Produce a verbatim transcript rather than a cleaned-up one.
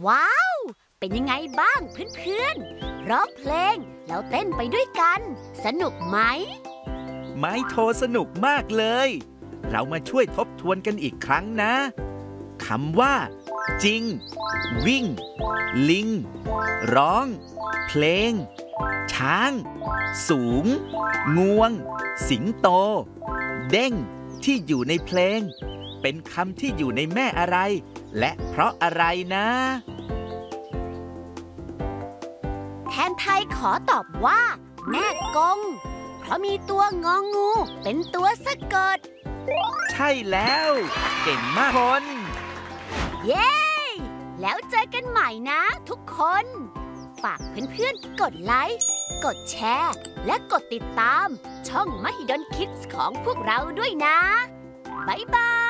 ว้าว เป็นยังไงบ้างเพื่อนๆร้องเพลงแล้วเต้นไปด้วยกัน สนุกไหมไม้โทสนุกมากเลย เรามาช่วยทบทวนกันอีกครั้งนะคำว่า จริง วิ่ง ลิง ร้อง เพลง ช้าง สูง งวง สิงโต เด้งที่อยู่ในเพลง เป็นคำที่อยู่ในแม่อะไร และเพราะอะไรนะแทนไทยขอตอบว่า แม่กง เพราะมีตัวงองูเป็นตัวสะกดใช่แล้ว เก่งมากคนเย้ แล้วเจอกันใหม่นะทุกคน ฝากเพื่อนๆกดไลค์ กดแชร์ และกดติดตามช่อง Mahidol Kids ของพวกเราด้วยนะ บ๊ายบาย